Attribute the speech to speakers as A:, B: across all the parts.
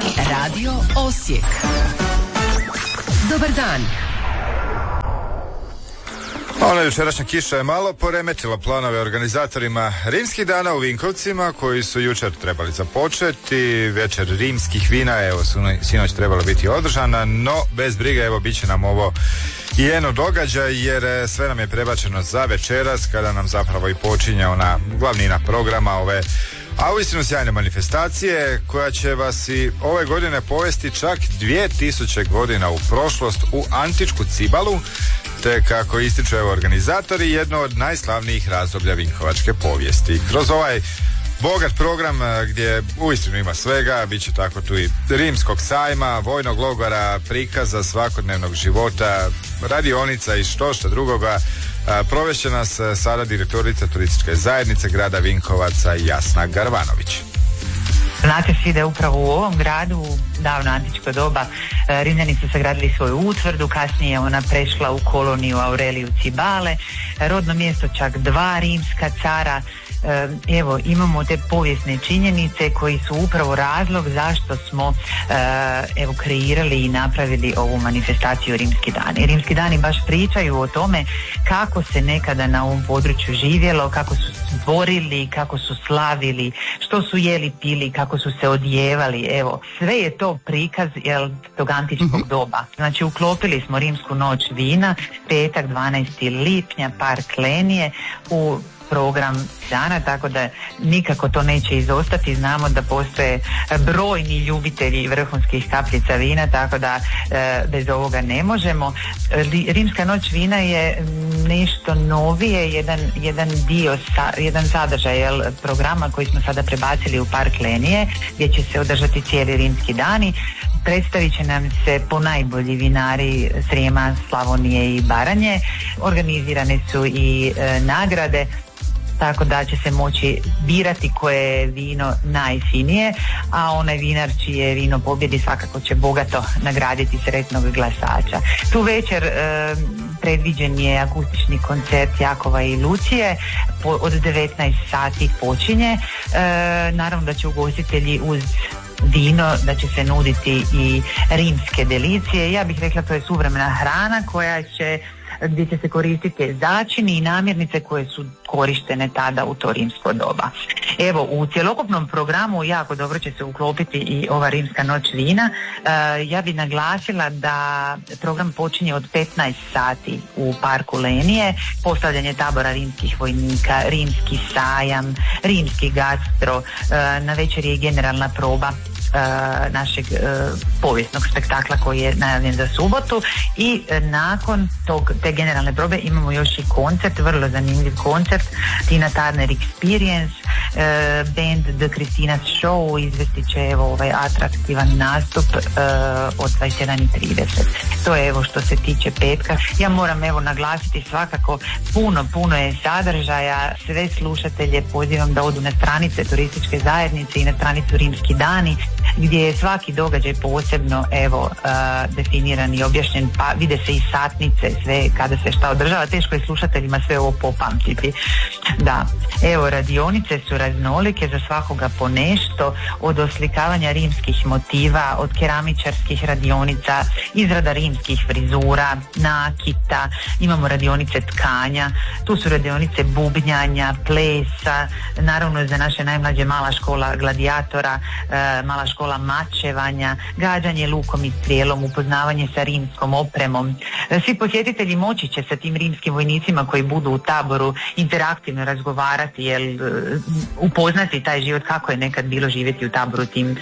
A: Radio Osijek. Dobar dan.
B: Ona jučerašnja kiša je malo poremetila planove organizatorima rimskih dana u Vinkovcima, koji su jučer trebali započeti. Večer rimskih vina, evo, sinoć trebala biti održana, no bez brige, evo, bit će nam ovo i jedno događaj, jer sve nam je prebačeno za večeras, kada nam zapravo i počinje ona glavnina programa ove, a uistinu sjajne manifestacije, koja će vas i ove godine povesti čak 2000 godina u prošlost, u antičku Cibalu, te kako ističu organizatori, jedno od najslavnijih razdoblja vinkovačke povijesti. Kroz ovaj bogat program gdje uistinu ima svega, bit će tako tu i rimskog sajma, vojnog logora, prikaza svakodnevnog života, radionica i što drugoga. Provešće nas sada direktorica turističke zajednice grada Vinkovaca, Jasna Garvanović.
C: Znate svi da je upravo u ovom gradu, davno antičko doba, Rimljani su sagradili svoju utvrdu, kasnije ona prešla u koloniju Aureliju Cibale, rodno mjesto čak 2 rimska cara. Evo, imamo te povijesne činjenice koji su upravo razlog zašto smo kreirali i napravili ovu manifestaciju Rimski dani. Rimski dani baš pričaju o tome kako se nekada na ovom području živjelo, kako su stvorili, kako su slavili, što su jeli, pili, kako su se odjevali. Evo, sve je to prikaz tog antičkog doba. Znači, uklopili smo Rimsku noć vina, petak 12. lipnja, Park Lenije, u program dana, tako da nikako to neće izostati. Znamo da postoje brojni ljubitelji vrhunskih kapljica vina, tako da bez ovoga ne možemo. Rimska noć vina je nešto novije, jedan sadržaj programa koji smo sada prebacili u Park Lenije, gdje će se održati cijeli rimski dani. Predstavit će nam se ponajbolji vinari Srijema, Slavonije i Baranje. Organizirane su i nagrade, tako da će se moći birati koje je vino najfinije, a onaj vinar čije vino pobjedi svakako će bogato nagraditi sretnog glasača. Tu večer predviđen je akustični koncert Jakova i Lucije, od 19 sati počinje. Naravno da će ugostitelji uz vino, da će se nuditi i rimske delicije. Ja bih rekla, to je suvremena hrana gdje će se koristiti začini i namirnice koje su korištene tada u to rimsko doba. Evo, u cjelokupnom programu jako dobro će se uklopiti i ova Rimska noć vina. Ja bih naglasila da program počinje od 15 sati u Parku Lenije, postavljanje tabora rimskih vojnika, rimski sajam, rimski gastro, na večer je i generalna proba našeg povijesnog spektakla koji je najavljen za subotu, i nakon te generalne probe imamo još i koncert, vrlo zanimljiv koncert, Tina Turner Experience, band The Christina's Show izvesti će ovaj atraktivan nastup od 21:30. To je što se tiče petka. Ja moram naglasiti svakako puno je sadržaja. Sve slušatelje pozivam da odu na stranice turističke zajednice i na stranicu Rimski dani, gdje je svaki događaj posebno definiran i objašnjen, pa vide se i satnice, sve kada se šta održava. Teško je slušateljima sve ovo popamtiti. Da, radionice su raznolike, za svakoga po nešto, od oslikavanja rimskih motiva, od keramičarskih radionica, izrada rimskih frizura, nakita, imamo radionice tkanja, tu su radionice bubnjanja, plesa, naravno za naše najmlađe mala škola gladijatora, mala škola mačevanja, gađanje lukom i strijelom, upoznavanje sa rimskom opremom. Svi posjetitelji moći će sa tim rimskim vojnicima koji budu u taboru interaktivno razgovarati, upoznati taj život, kako je nekad bilo živjeti u taboru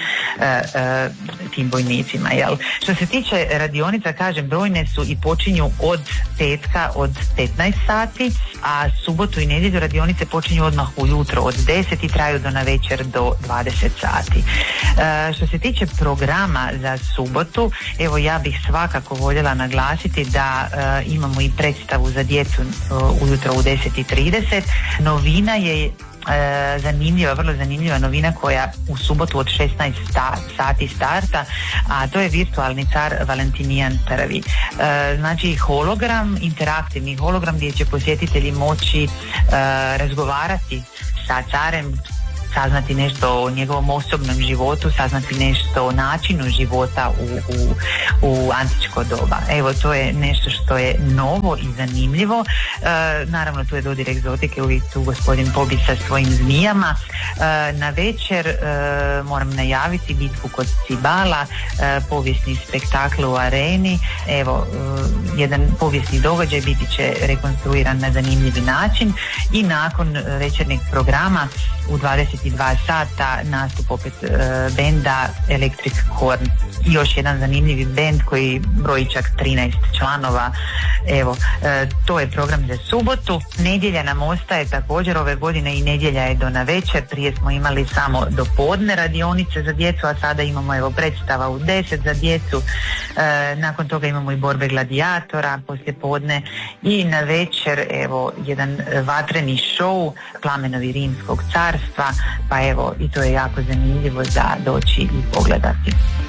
C: tim vojnicima. Što se tiče radionica, kažem, brojne su i počinju od petka od 15 sati, a subotu i nedjelju radionice počinju odmah ujutro od 10 i traju do navečer do 20 sati. Što se tiče programa za subotu, ja bih svakako voljela naglasiti da imamo i predstavu za djecu ujutro u 10:30. Novina je zanimljiva, vrlo zanimljiva novina koja u subotu od 16 sati starta, a to je virtualni car Valentinijan I. Znači hologram, interaktivni hologram gdje će posjetitelji moći razgovarati sa carem, saznati nešto o njegovom osobnom životu, saznati nešto o načinu života u antičko doba. Evo, to je nešto što je novo i zanimljivo. Naravno, tu je dodir egzotike, uvijek tu gospodin Pobi sa svojim zmijama. Na večer moram najaviti bitku kod Cibala, povijesni spektakl u areni. Evo, jedan povijesni događaj biti će rekonstruiran na zanimljivi način i nakon večernjeg programa u 22 sata nastup opet benda Electric Horn. I još jedan zanimljivi bend koji broji čak 13 članova. Evo, to je program za subotu. Nedjelja nam ostaje također ove godine i nedjelja je do navečer. Prije smo imali samo do podne radionice za djecu, a sada imamo evo predstava u 10 za djecu. Nakon toga imamo i borbe gladijatora poslije podne i na večer evo jedan vatreni show Plamenovi rimskog carstva, pa evo i to je jako zanimljivo za doći i pogledati.